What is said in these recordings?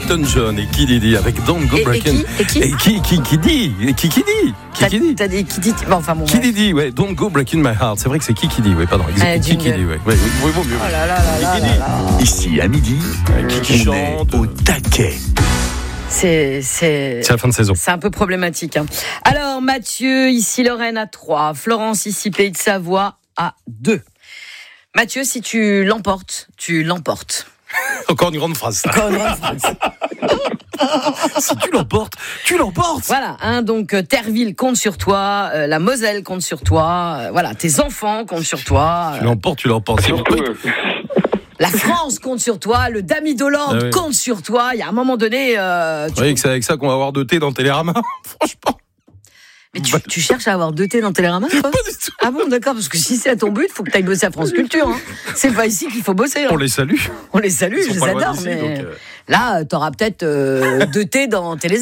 Elton John et Kid Didi avec Don't Go Breaking. Et qui Qui dit T'as dit qui dit. Bon, enfin bon. Qui dit, ouais, Don't Go Breaking My Heart. C'est vrai que c'est qui dit, ouais, pardon. Qui dit, ouais. Ouais, vaut mieux. Oh là là là là là. Ici, à midi, Qui on est chante au taquet. C'est la fin de saison. C'est un peu problématique. Hein. Alors, Mathieu, ici Lorraine à 3. Florence, ici Pays de Savoie à 2. Mathieu, si tu l'emportes, tu l'emportes. Encore une grande phrase, ça. Encore une grande phrase. Si tu l'emportes, tu l'emportes. Voilà, hein, donc Terreville compte sur toi, la Moselle compte sur toi, voilà, tes enfants comptent sur toi. Tu l'emportes. Surtout, La France compte sur toi, le Dami d'Hollande compte sur toi. Il y a un moment donné. Vous voyez que c'est avec ça qu'on va avoir 2 thé dans Télérama. Franchement. Mais tu cherches à avoir 2 thés dans Télérama, toi ? Pas du tout. Ah bon, d'accord, parce que si c'est à ton but, il faut que tu ailles bosser à France Culture. Hein. C'est pas ici qu'il faut bosser. Hein. On les salue. On les salue, Ils sont je pas les loin adore. d'ici, Mais donc, là, t'auras peut-être 2 thés dans TéléZ.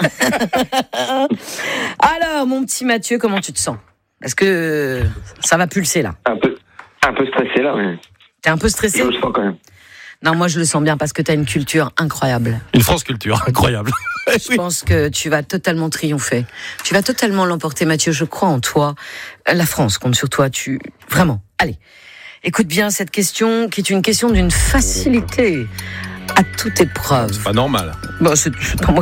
Alors, mon petit Mathieu, comment tu te sens ? Est-ce que ça va pulser là ? un peu stressé là, mais T'es un peu stressé ? je le sens quand même. Non, moi je le sens bien parce que t'as une culture incroyable. Une France Culture, incroyable. Je pense que tu vas totalement triompher. Tu vas totalement l'emporter, Mathieu. Je crois en toi. La France compte sur toi. Vraiment. Allez, écoute bien cette question qui est une question d'une facilité à toute épreuve. C'est pas normal. Bon, c'est pas moi